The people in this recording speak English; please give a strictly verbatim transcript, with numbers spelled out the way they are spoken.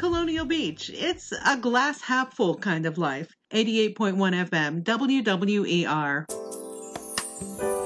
Colonial Beach. It's a glass half full kind of life. eighty-eight point one F M, W W E R.